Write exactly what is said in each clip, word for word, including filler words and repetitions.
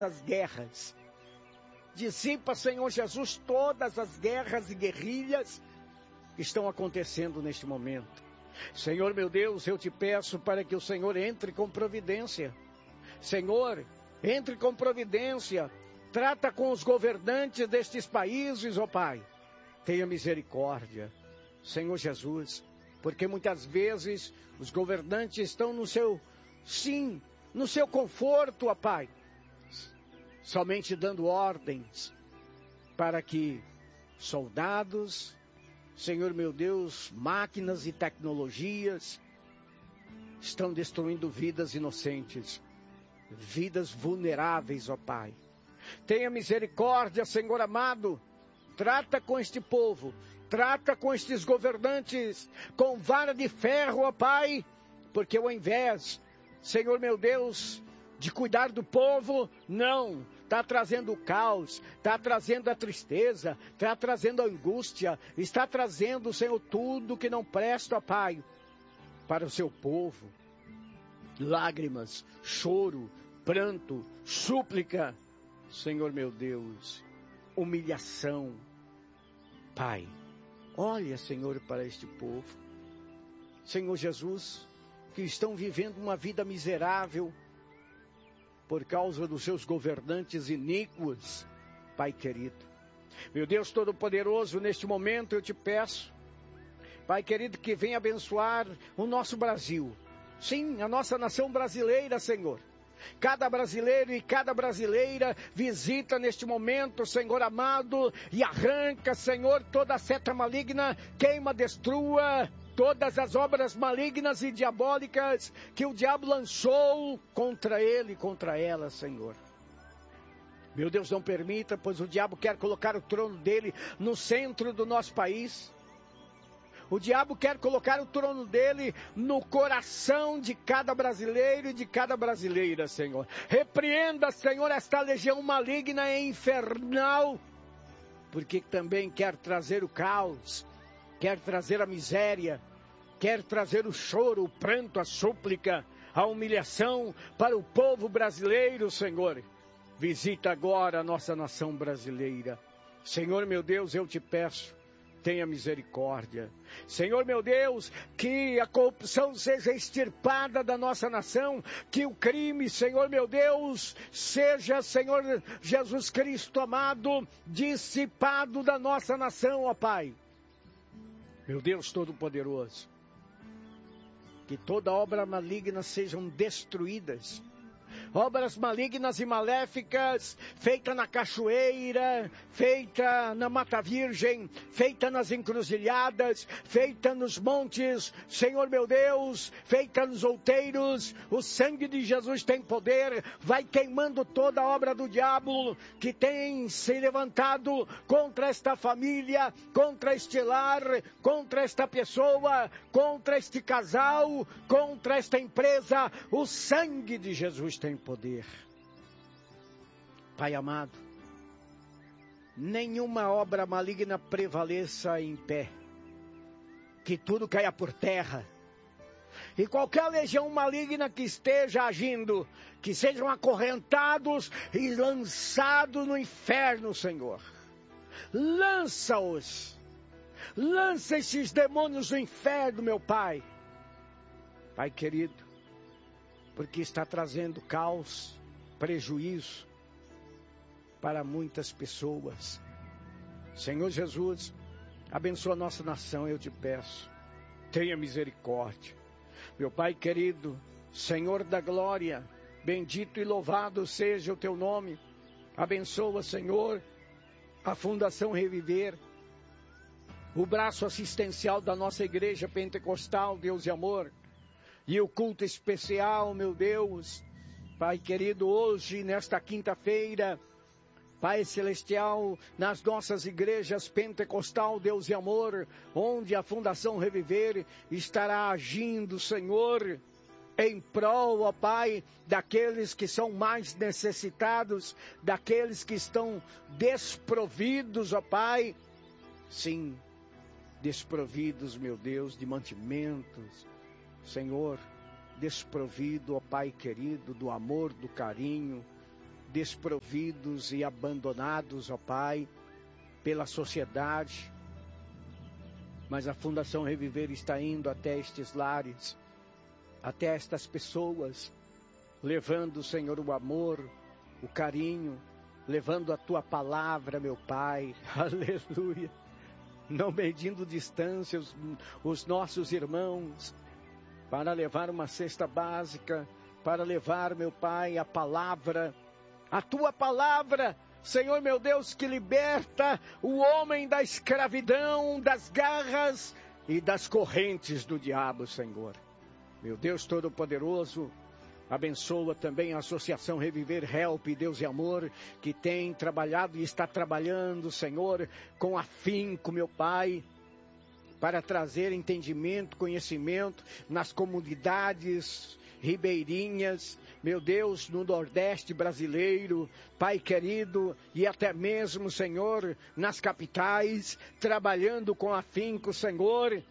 as guerras. Dissipa, Senhor Jesus, todas as guerras e guerrilhas que estão acontecendo neste momento. Senhor meu Deus, eu te peço para que o Senhor entre com providência. Senhor, entre com providência. Trata com os governantes destes países, ó Pai. Tenha misericórdia, Senhor Jesus, porque muitas vezes os governantes estão no seu, sim, no seu conforto, ó Pai, somente dando ordens para que soldados, Senhor meu Deus, máquinas e tecnologias estão destruindo vidas inocentes, vidas vulneráveis, ó Pai. Tenha misericórdia, Senhor amado, trata com este povo, trata com estes governantes, com vara de ferro, ó Pai, porque ao invés, Senhor meu Deus, de cuidar do povo, não, está trazendo o caos, está trazendo a tristeza, está trazendo a angústia, está trazendo, Senhor, tudo que não presta, ó Pai, para o seu povo. Lágrimas, choro, pranto, súplica, Senhor meu Deus, humilhação. Pai, olha, Senhor, para este povo, Senhor Jesus, que estão vivendo uma vida miserável por causa dos seus governantes iníquos, Pai querido. Meu Deus Todo-Poderoso, neste momento eu te peço, Pai querido, que venha abençoar o nosso Brasil. Sim, a nossa nação brasileira, Senhor. Cada brasileiro e cada brasileira visita neste momento, Senhor amado, e arranca, Senhor, toda a seta maligna, queima, destrua todas as obras malignas e diabólicas que o diabo lançou contra ele e contra ela, Senhor. Meu Deus, não permita, pois o diabo quer colocar o trono dele no centro do nosso país. O diabo quer colocar o trono dele no coração de cada brasileiro e de cada brasileira, Senhor. Repreenda, Senhor, esta legião maligna e infernal, porque também quer trazer o caos, quer trazer a miséria, quer trazer o choro, o pranto, a súplica, a humilhação para o povo brasileiro, Senhor. Visita agora a nossa nação brasileira. Senhor meu Deus, eu te peço, tenha misericórdia. Senhor meu Deus, que a corrupção seja extirpada da nossa nação, que o crime, Senhor meu Deus, seja, Senhor Jesus Cristo amado, dissipado da nossa nação, ó Pai. Meu Deus Todo-Poderoso, que toda obra maligna sejam destruídas. Obras malignas e maléficas, feita na cachoeira, feita na Mata Virgem, feita nas encruzilhadas, feita nos montes, Senhor meu Deus, feita nos outeiros, o sangue de Jesus tem poder, vai queimando toda a obra do diabo que tem se levantado contra esta família, contra este lar, contra esta pessoa, contra este casal, contra esta empresa. O sangue de Jesus tem poder. Pai amado, nenhuma obra maligna prevaleça em pé, que tudo caia por terra, e qualquer legião maligna que esteja agindo, que sejam acorrentados e lançados no inferno, Senhor. Lança-os, lança esses demônios no inferno, meu Pai. Pai querido, porque está trazendo caos, prejuízo para muitas pessoas. Senhor Jesus, abençoa a nossa nação, eu te peço. Tenha misericórdia. Meu Pai querido, Senhor da glória, bendito e louvado seja o teu nome. Abençoa, Senhor, a Fundação Reviver, o braço assistencial da nossa igreja pentecostal, Deus e amor. E o culto especial, meu Deus, Pai querido, hoje, nesta quinta-feira, Pai celestial, nas nossas igrejas pentecostal, Deus e amor, onde a Fundação Reviver estará agindo, Senhor, em prol, ó Pai, daqueles que são mais necessitados, daqueles que estão desprovidos, ó Pai, sim, desprovidos, meu Deus, de mantimentos, Senhor, desprovido, ó Pai querido, do amor, do carinho, desprovidos e abandonados, ó Pai, pela sociedade. Mas a Fundação Reviver está indo até estes lares, até estas pessoas, levando, Senhor, o amor, o carinho, levando a Tua palavra, meu Pai, aleluia, não medindo distância os, os nossos irmãos, para levar uma cesta básica, para levar, meu Pai, a palavra, a Tua palavra, Senhor meu Deus, que liberta o homem da escravidão, das garras e das correntes do diabo, Senhor. Meu Deus Todo-Poderoso, abençoa também a Associação Reviver Help, Deus e Amor, que tem trabalhado e está trabalhando, Senhor, com afinco, meu Pai, para trazer entendimento, conhecimento nas comunidades ribeirinhas, meu Deus, no Nordeste brasileiro, Pai querido, e até mesmo, Senhor, nas capitais, trabalhando com afinco, Senhor,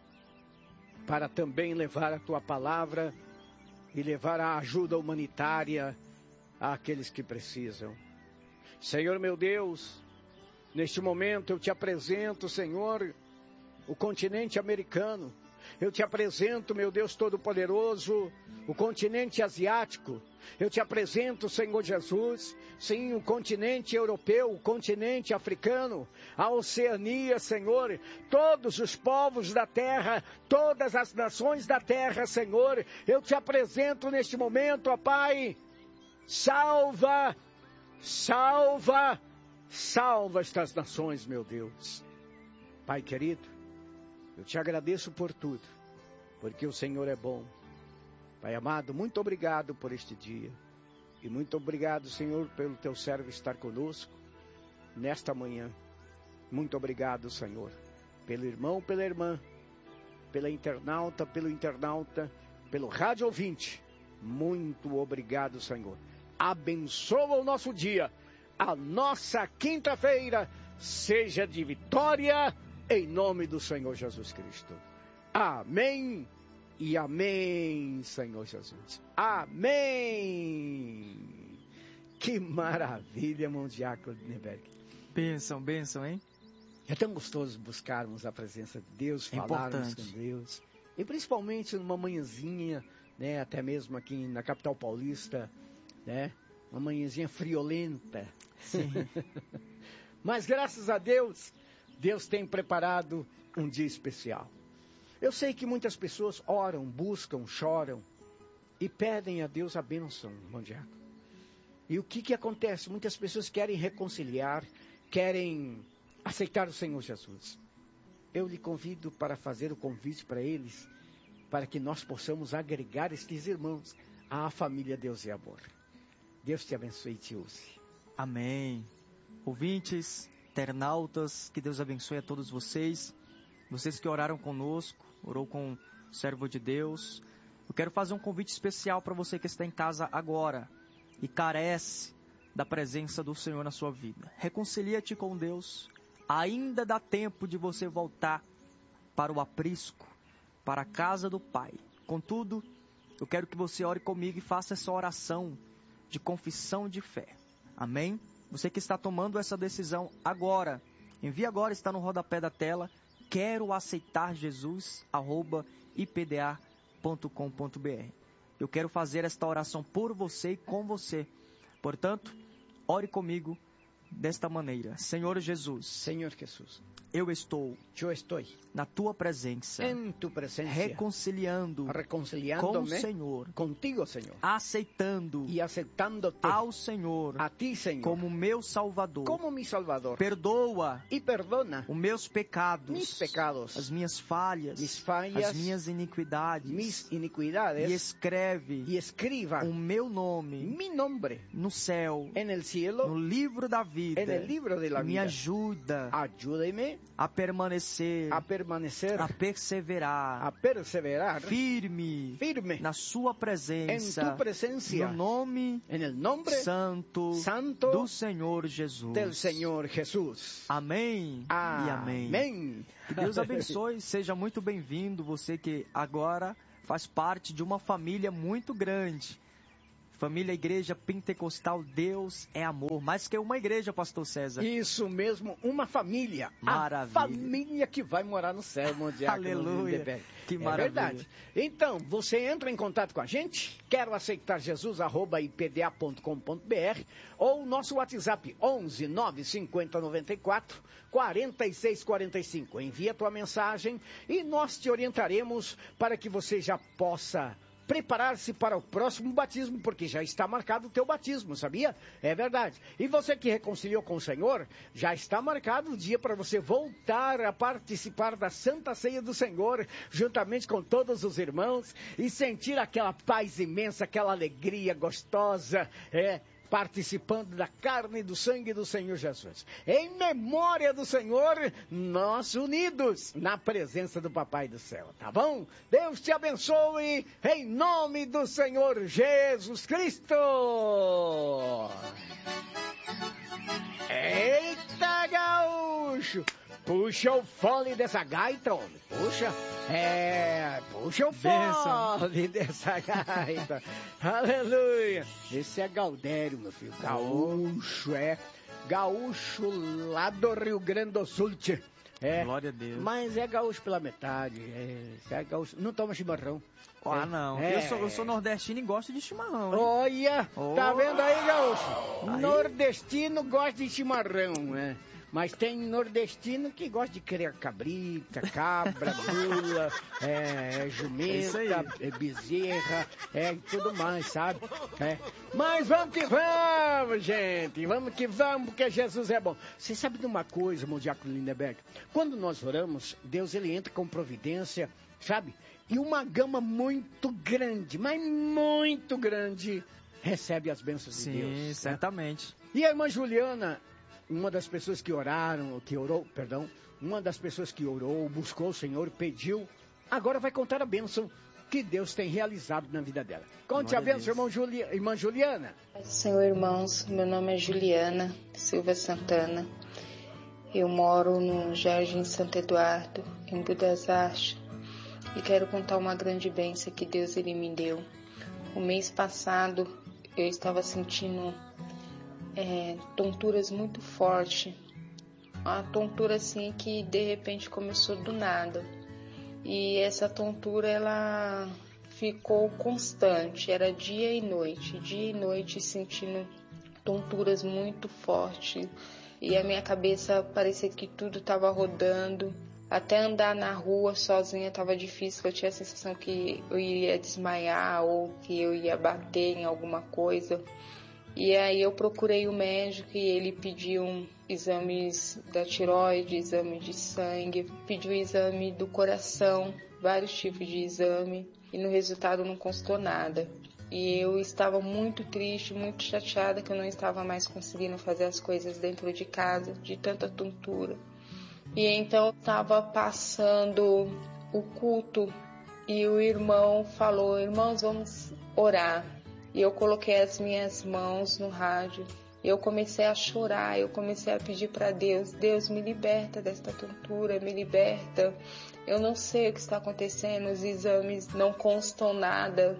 para também levar a Tua palavra e levar a ajuda humanitária àqueles que precisam. Senhor meu Deus, neste momento eu te apresento, Senhor, o continente americano. Eu te apresento, meu Deus Todo-Poderoso, o continente asiático. Eu te apresento, Senhor Jesus, sim, o continente europeu, o continente africano, a Oceania, Senhor, todos os povos da terra, todas as nações da terra, Senhor. Eu te apresento neste momento, ó Pai, salva, salva, salva estas nações, meu Deus. Pai querido, eu te agradeço por tudo, porque o Senhor é bom. Pai amado, muito obrigado por este dia. E muito obrigado, Senhor, pelo teu servo estar conosco nesta manhã. Muito obrigado, Senhor, pelo irmão, pela irmã, pela internauta, pelo internauta, pelo rádio ouvinte. Muito obrigado, Senhor. Abençoa o nosso dia. A nossa quinta-feira seja de vitória, em nome do Senhor Jesus Cristo. Amém e amém, Senhor Jesus. Amém. Que maravilha, irmão Diácono Lindenberg. Bênção, bênção, hein? É tão gostoso buscarmos a presença de Deus, é falarmos importante. com Deus. E principalmente numa manhãzinha, né, até mesmo aqui na capital paulista, né? Uma manhãzinha friolenta. Sim. Mas graças a Deus, Deus tem preparado um dia especial. Eu sei que muitas pessoas oram, buscam, choram e pedem a Deus a bênção, irmão Diácono. E o que que acontece? Muitas pessoas querem reconciliar, querem aceitar o Senhor Jesus. Eu lhe convido para fazer o convite para eles, para que nós possamos agregar estes irmãos à família Deus e Amor. Deus te abençoe e te use. Amém. Ouvintes, internautas, que Deus abençoe a todos vocês. Vocês que oraram conosco, orou com o servo de Deus. Eu quero fazer um convite especial para você que está em casa agora e carece da presença do Senhor na sua vida. Reconcilia-te com Deus. Ainda dá tempo de você voltar para o aprisco, para a casa do Pai. Contudo, eu quero que você ore comigo e faça essa oração de confissão de fé. Amém? Você que está tomando essa decisão agora, envie agora, está no rodapé da tela. Quero aceitar Jesus, arroba i p d a ponto com ponto b r. Eu quero fazer esta oração por você e com você. Portanto, ore comigo desta maneira. Senhor Jesus. Senhor Jesus. Eu estou. Eu estou. Na tua presença. Em tu presença. Reconciliando. Reconciliando-me. Com o Senhor. Contigo, Senhor. Aceitando. E aceitando-te. Ao Senhor. A ti, Senhor. Como meu Salvador. Como mi Salvador. Perdoa. E perdona. Os meus pecados. Mis pecados. As minhas falhas. Mis falhas. As minhas iniquidades. Mis iniquidades. E escreve. E escriba. O meu nome. Mi nombre. No céu. En el cielo. No livro da vida. En el libro de la Me vida. ajuda. Ajude-me. A permanecer. A permanecer. A perseverar. A perseverar. Firme. Firme. Na sua presença. En tu presencia. No nome. En el nombre. Santo. Santo. Do Senhor Jesus. Del Senhor Jesus. Amém. Ah, e amém. Amém. Que Deus abençoe. Seja muito bem-vindo. Você que agora faz parte de uma família muito grande. Família Igreja Pentecostal, Deus é amor. Mais que uma igreja, pastor César. Isso mesmo, uma família. Maravilha. A família que vai morar no céu, meu diácono. Aleluia. Que maravilha. É verdade. Então, você entra em contato com a gente, quero aceitar Jesus, arroba i p d a ponto com ponto b r, ou nosso WhatsApp onze nove cinquenta noventa e quatro quarenta e seis quarenta e cinco. Envia a tua mensagem e nós te orientaremos para que você já possa preparar-se para o próximo batismo, porque já está marcado o teu batismo, sabia? É verdade. E você que reconciliou com o Senhor, já está marcado o dia para você voltar a participar da Santa Ceia do Senhor, juntamente com todos os irmãos, e sentir aquela paz imensa, aquela alegria gostosa, é, participando da carne e do sangue do Senhor Jesus. Em memória do Senhor, nós unidos na presença do Papai do Céu, tá bom? Deus te abençoe, em nome do Senhor Jesus Cristo! Eita, gaúcho! Puxa o fole dessa gaita, homem. Puxa. É, puxa o fole dessa gaita. Aleluia. Esse é Gaudério, meu filho. Gaúcho, é. Gaúcho lá do Rio Grande do Sul. É. Glória a Deus. Mas é gaúcho pela metade. É, é gaúcho. Não toma chimarrão. Ah, é, não. É. Eu, sou, eu sou nordestino e gosto de chimarrão, hein? Olha, oh. Tá vendo aí, gaúcho? Aí. Nordestino gosta de chimarrão, né? Mas tem nordestino que gosta de criar cabrita, cabra, mula, é, jumenta, é, bezerra, é, e tudo mais, sabe? É. Mas vamos que vamos, gente, vamos que vamos, porque Jesus é bom. Você sabe de uma coisa, meu diácono Lindeberg? Quando nós oramos, Deus ele entra com providência, sabe? E uma gama muito grande, mas muito grande, recebe as bênçãos Sim, de Deus. Sim, certamente. Né? E a irmã Juliana, uma das pessoas que oraram, que orou, perdão, uma das pessoas que orou, buscou o Senhor, pediu, agora vai contar a bênção que Deus tem realizado na vida dela. Conte a bênção, irmão Juli, irmã Juliana. Senhor, irmãos, meu nome é Juliana Silva Santana. Eu moro no Jardim Santo Eduardo, em Budas Artes, e quero contar uma grande bênção que Deus ele me deu. O mês passado, eu estava sentindo É, tonturas muito fortes, uma tontura assim que de repente começou do nada, e essa tontura ela ficou constante, era dia e noite, dia e noite sentindo tonturas muito fortes, e a minha cabeça parecia que tudo estava rodando, até andar na rua sozinha estava difícil, eu tinha a sensação que eu ia desmaiar ou que eu ia bater em alguma coisa. E aí eu procurei o médico e ele pediu exames da tireoide, exame de sangue, pediu exame do coração, vários tipos de exame, e no resultado não constou nada. E eu estava muito triste, muito chateada que eu não estava mais conseguindo fazer as coisas dentro de casa, de tanta tontura. E então eu estava passando o culto e o irmão falou: irmãos, vamos orar. E eu coloquei as minhas mãos no rádio, eu comecei a chorar, eu comecei a pedir para Deus, Deus me liberta desta tontura, me liberta, eu não sei o que está acontecendo, os exames não constam nada,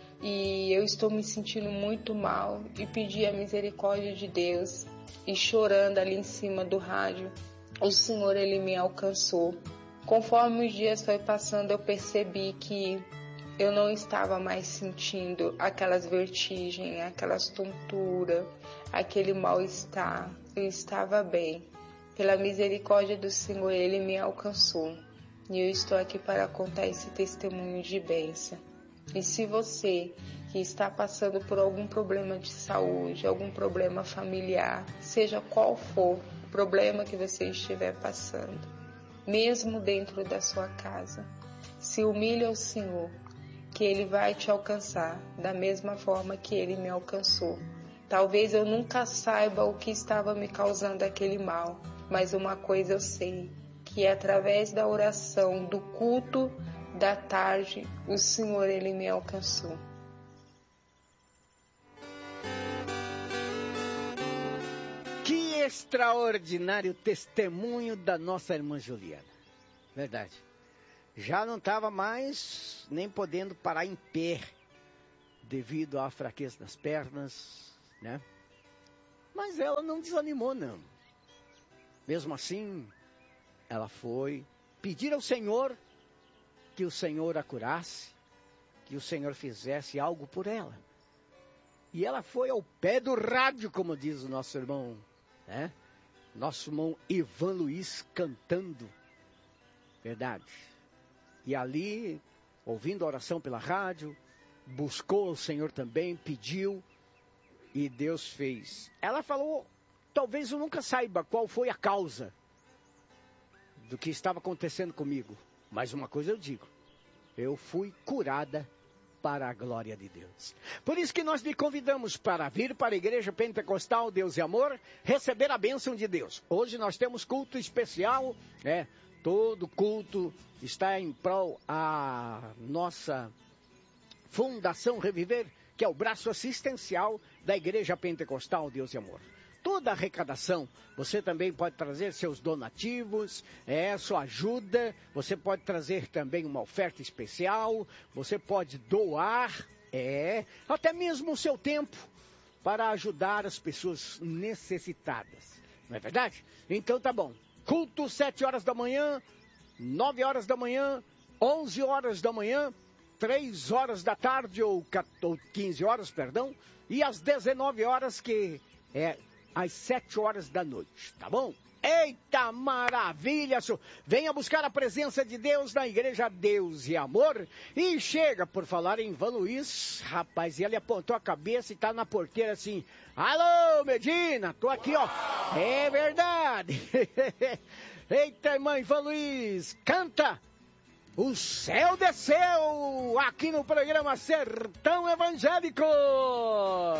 e eu estou me sentindo muito mal, e pedi a misericórdia de Deus, e chorando ali em cima do rádio, o Senhor ele me alcançou. Conforme os dias foi passando, eu percebi que eu não estava mais sentindo aquelas vertigens, aquelas tonturas, aquele mal-estar. Eu estava bem. Pela misericórdia do Senhor, Ele me alcançou. E eu estou aqui para contar esse testemunho de bênção. E se você que está passando por algum problema de saúde, algum problema familiar, seja qual for o problema que você estiver passando, mesmo dentro da sua casa, se humilhe ao Senhor, que Ele vai te alcançar da mesma forma que Ele me alcançou. Talvez eu nunca saiba o que estava me causando aquele mal, mas uma coisa eu sei, que através da oração, do culto da tarde, o Senhor Ele me alcançou. Que extraordinário testemunho da nossa irmã Juliana. Verdade. Já não estava mais nem podendo parar em pé devido à fraqueza das pernas, né? Mas ela não desanimou, não. Mesmo assim, ela foi pedir ao Senhor que o Senhor a curasse, que o Senhor fizesse algo por ela. E ela foi ao pé do rádio, como diz o nosso irmão, né? Nosso irmão Ivan Luiz cantando. Verdade. E ali, ouvindo a oração pela rádio, buscou o Senhor também, pediu, e Deus fez. Ela falou, talvez eu nunca saiba qual foi a causa do que estava acontecendo comigo. Mas uma coisa eu digo, eu fui curada para a glória de Deus. Por isso que nós lhe convidamos para vir para a Igreja Pentecostal Deus e Amor, receber a bênção de Deus. Hoje nós temos culto especial, né? Todo culto está em prol a nossa Fundação Reviver, que é o braço assistencial da Igreja Pentecostal Deus e Amor. Toda a arrecadação, você também pode trazer seus donativos, é, sua ajuda, você pode trazer também uma oferta especial, você pode doar, é, até mesmo o seu tempo para ajudar as pessoas necessitadas. Não é verdade? Então tá bom. Culto sete horas da manhã, nove horas da manhã, onze horas da manhã, três horas da tarde ou quinze horas, perdão, e às dezenove horas que é às sete horas da noite, tá bom? Eita maravilha! Venha buscar a presença de Deus na Igreja Deus e Amor. E chega, por falar em Ivan Luiz, rapaz, e ele apontou a cabeça e tá na porteira assim, alô Medina, tô aqui ó, é verdade. Eita irmã Ivan Luiz, canta! O céu desceu aqui no programa Sertão Evangélico.